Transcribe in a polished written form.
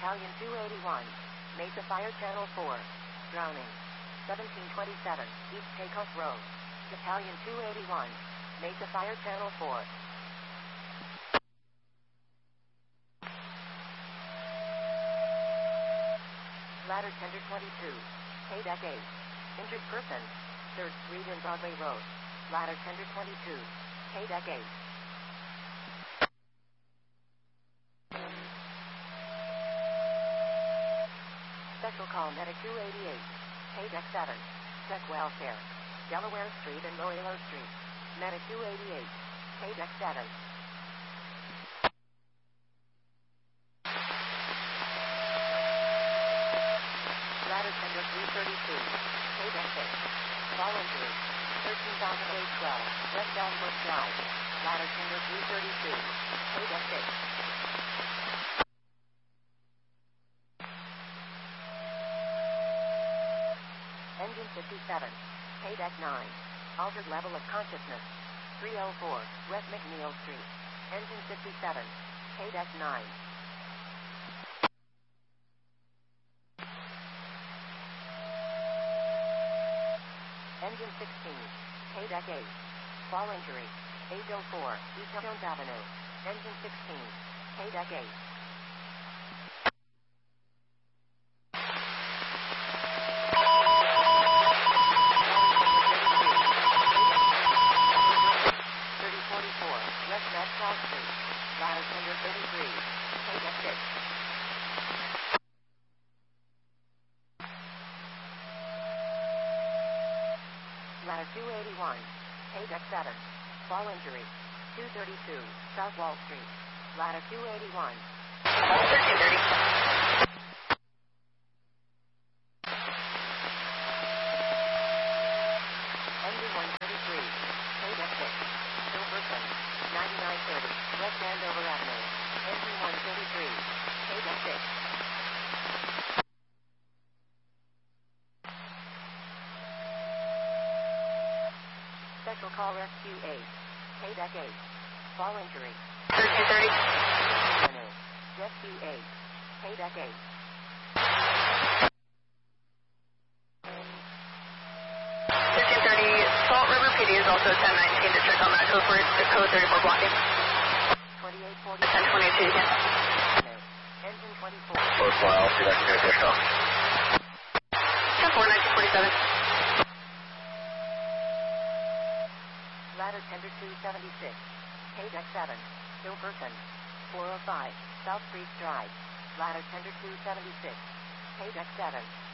Battalion 281, Mesa Fire Channel 4, drowning. 1727, East Takeoff Road. Battalion 281, Mesa Fire Channel 4. Ladder Tender 22, Paydeck 8. Injured person, 3rd Street and Broadway Road. Ladder Tender 22, Paydeck 8. Special Call Medic 288, Paydeck 7, Check Welfare. Delaware Street and Loyola Street. Medic 288, Paydeck 7. Ladder Tender 332, Paydeck 6. Fall injury, 13,812, West Elmwood Drive. Ladder Tender 332, Paydeck 6. Engine 57, Paydeck 9. Altered level of consciousness. 304, West McNeil Street. Engine 57, Paydeck 9. Engine 16, Paydeck 8. Fall injury, 804, East Jones Avenue. Engine 16, Paydeck 8. West Maxwell Street. Ladder Tender 33, Paydeck 6. Ladder 281, Paydeck 7. Fall injury, 232, South Wall Street. Ladder 281. 1330. Engine 133, Paydeck 6. Still person, 9930, West Andover Avenue. Engine 133, Paydeck 6. Special Call Rescue 8, Paydeck 8. Fall injury, 1330. Avenue. Rescue 8, Paydeck 8. Salt River PD is also 1019 to check on that code 34 blocking. 2840. 1022 again. Engine 24. Close file, see that can get off. 10-4, 1947. Ladder Tender 276, Paydeck 7. Still person, 405, South Priest Drive. Ladder Tender 276, Paydeck 7.